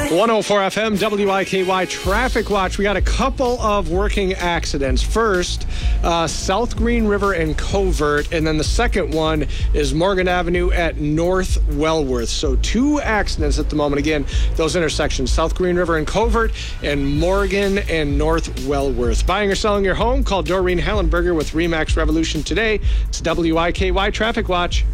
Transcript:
104 FM, WIKY Traffic Watch. We got a couple of working accidents. First, South Green River and Covert, and then the second one is Morgan Avenue at North Wellworth. So 2 accidents at the moment. Again, those intersections, South Green River and Covert, and Morgan and North Wellworth. Buying or selling your home? Call Doreen Hallenberger with RE/MAX Revolution today. It's WIKY Traffic Watch.